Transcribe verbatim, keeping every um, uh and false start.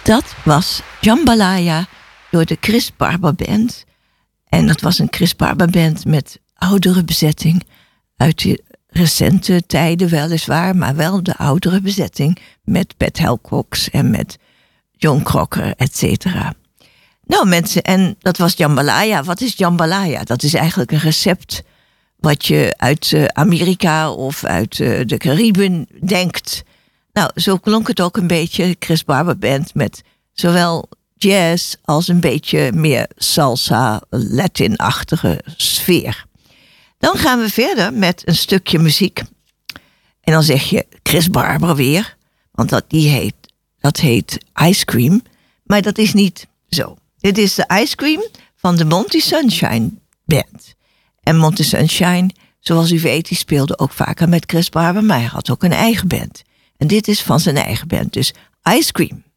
Dat was Jambalaya door de Chris Barber Band. En dat was een Chris Barber Band met oudere bezetting. Uit de recente tijden weliswaar, maar wel de oudere bezetting. Met Pat Helcox en met John Crocker, et cetera. Nou mensen, en dat was Jambalaya. Wat is Jambalaya? Dat is eigenlijk een recept wat je uit uh, Amerika of uit uh, de Cariben denkt. Nou, zo klonk het ook een beetje, Chris Barber Band, met zowel jazz als een beetje meer salsa, Latin-achtige sfeer. Dan gaan we verder met een stukje muziek. En dan zeg je Chris Barber weer, want dat, die heet, dat heet Ice Cream. Maar dat is niet zo. Dit is de Ice Cream van de Monty Sunshine Band. En Monty Sunshine, zoals u weet, die speelde ook vaker met Chris Barber, maar hij had ook een eigen band. En dit is van zijn eigen band, dus Ice Cream.